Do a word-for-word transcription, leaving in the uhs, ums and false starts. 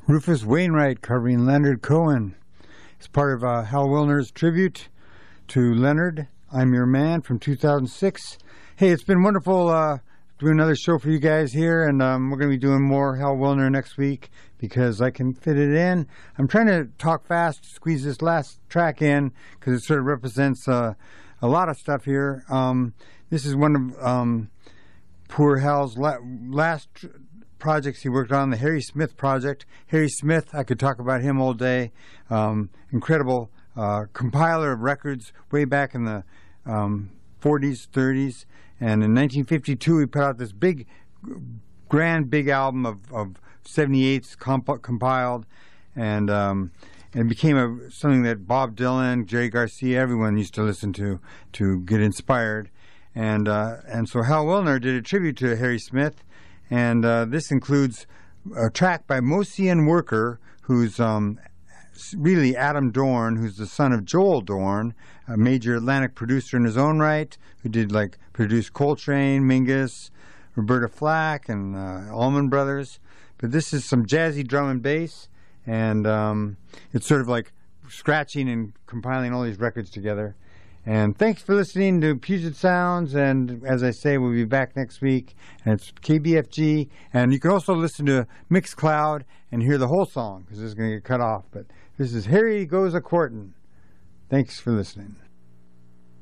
Rufus Wainwright covering Leonard Cohen. It's part of uh, Hal Willner's tribute to Leonard. I'm Your Man from two thousand six. Hey, it's been wonderful uh, doing another show for you guys here, and um, we're going to be doing more Hal Willner next week because I can fit it in. I'm trying to talk fast, squeeze this last track in because it sort of represents uh, a lot of stuff here. Um, this is one of um, poor Hal's la- last tr- projects he worked on, the Harry Smith project. Harry Smith, I could talk about him all day. Um, incredible uh, compiler of records way back in the um, forties, thirties. And in nineteen fifty-two, he put out this big, grand, big album of, of seventy-eights comp- compiled. And um, it became a, something that Bob Dylan, Jerry Garcia, everyone used to listen to to get inspired. And, uh, and so Hal Willner did a tribute to Harry Smith. And uh, this includes a track by Mosian Worker, who's um, really Adam Dorn, who's the son of Joel Dorn, a major Atlantic producer in his own right, who did like produce Coltrane, Mingus, Roberta Flack, and uh, Allman Brothers. But this is some jazzy drum and bass, and um, it's sort of like scratching and compiling all these records together. And thanks for listening to Puget Sounds, and as I say, we'll be back next week, and it's K B F G, and you can also listen to Mixcloud and hear the whole song, because this is going to get cut off, but this is Harry Goes A-Courtin'. Thanks for listening.